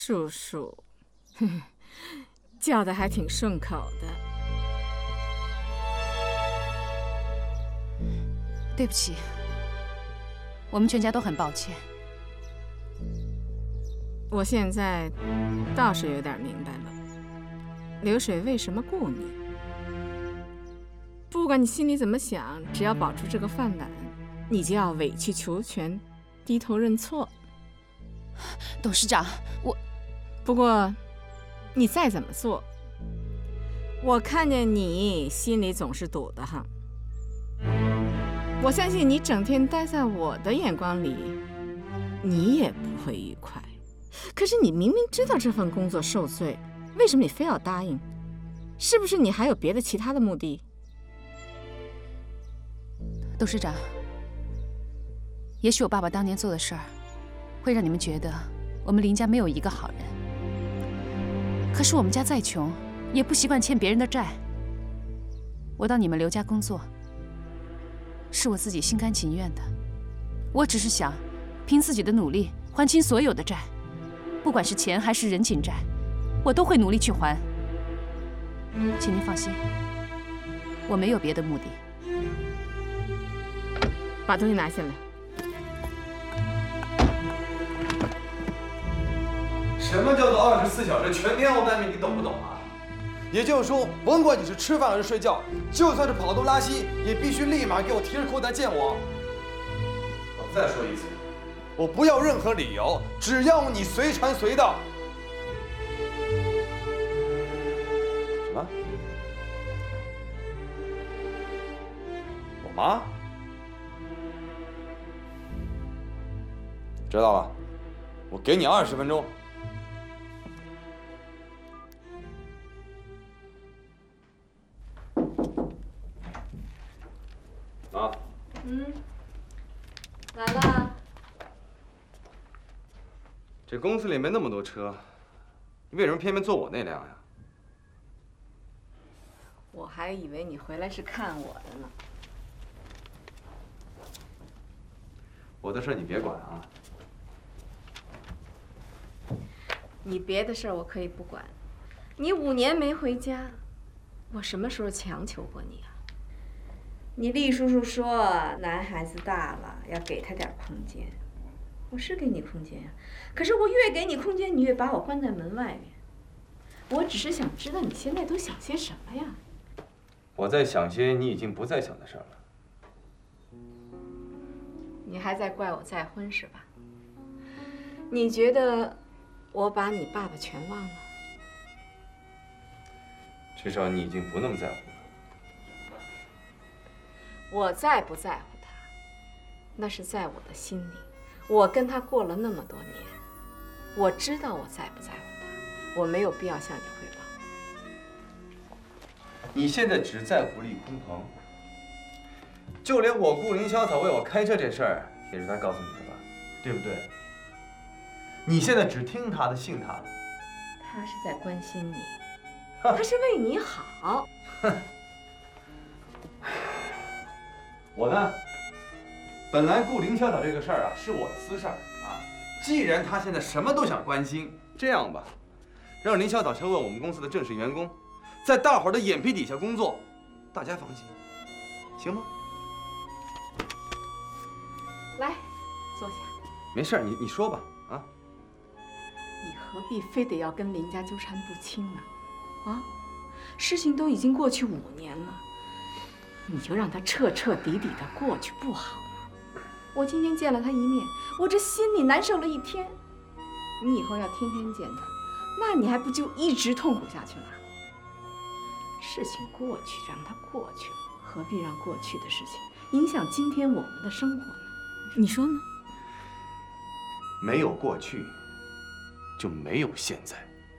叔叔，叫的还挺顺口的。 对不起，我们全家都很抱歉。 我现在倒是有点明白了，流水为什么雇你。不管你心里怎么想，只要保住这个饭碗，你就要委曲求全，低头认错。 董事长， 不过，你再怎么做，我看见你心里总是堵得很。我相信你整天待在我的眼光里，你也不会愉快。可是你明明知道这份工作受罪，为什么你非要答应？是不是你还有别的其他的目的？ 董事长，也许我爸爸当年做的事儿，会让你们觉得我们林家没有一个好人。可是我们家再穷，也不习惯欠别人的债。我到你们刘家工作，是我自己心甘情愿的。我只是想凭自己的努力还清所有的债，不管是钱还是人情债，我都会努力去还。请您放心，我没有别的目的。 把东西拿下来。 什么叫做24小时全天候待命？你懂不懂啊？也就是说，甭管你是吃饭还是睡觉，就算是跑肚拉稀，也必须立马给我提着裤子见我。我再说一次，我不要任何理由，只要你随传随到。什么？我妈？知道了，我给你20分钟。啊， 来了。 这公司里没那么多车，你为什么偏偏坐我那辆呀？ 我还以为你回来是看我的呢。 我的事你别管啊。 你别的事儿我可以不管，你5年没回家，我什么时候强求过你啊？你厉叔叔说男孩子大了要给他点空间，我是给你空间呀，可是我越给你空间，你越把我关在门外面。我只是想知道你现在都想些什么呀？ 我在想些你已经不再想的事儿了。 你还在怪我再婚是吧？你觉得我把你爸爸全忘了？ 至少你已经不那么在乎了。 我在不在乎他，那是在我的心里。我跟他过了那么多年，我知道我在不在乎他，我没有必要向你汇报。 你现在只在乎利鲲鹏，就连我雇凌潇洒为我开车这事儿，也是他告诉你的吧？对不对？你现在只听他的，信他的。 他是在关心你，他是为你好。 我呢，本来雇凌潇洒这个事儿啊，是我的私事儿啊。既然他现在什么都想关心，这样吧，让凌潇洒成为我们公司的正式员工，在大伙儿的眼皮底下工作，大家放心，行吗？ 来，坐下。 没事儿，你说吧，啊。 你何必非得要跟林家纠缠不清呢？啊，事情都已经过去5年了。你就让他彻彻底底的过去不好吗？我今天见了他一面，我这心里难受了1天。你以后要天天见他，那你还不就一直痛苦下去了？事情过去，让它过去了，何必让过去的事情影响今天我们的生活呢？你说呢？ 没有过去，就没有现在。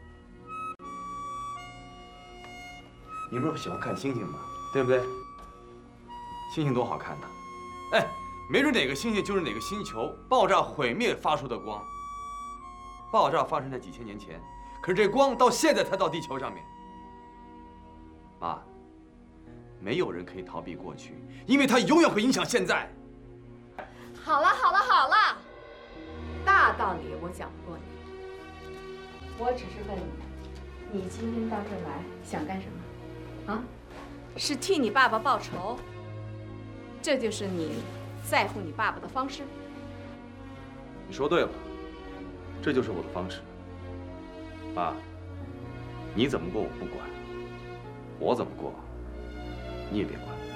你不是喜欢看星星吗？对不对？星星多好看呐！哎，没准哪个星星就是哪个星球爆炸毁灭发出的光。爆炸发生在几千年前，可是这光到现在才到地球上面。妈，没有人可以逃避过去，因为它永远会影响现在。 好了，大道理我讲不过你， 我只是问你，你今天到这儿来想干什么？啊？是替你爸爸报仇？这就是你在乎你爸爸的方式？ 你说对了，这就是我的方式。妈，你怎么过我不管，我怎么过你也别管。